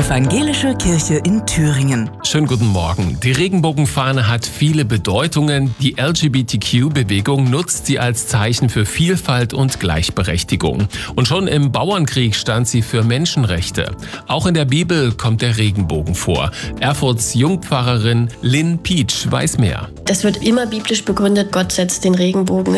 Evangelische Kirche in Thüringen. Schönen guten Morgen. Die Regenbogenfahne hat viele Bedeutungen. Die LGBTQ-Bewegung nutzt sie als Zeichen für Vielfalt und Gleichberechtigung. Und schon im Bauernkrieg stand sie für Menschenrechte. Auch in der Bibel kommt der Regenbogen vor. Erfurts Jungpfarrerin Lynn Pietsch weiß mehr. Das wird immer biblisch begründet. Gott setzt den Regenbogen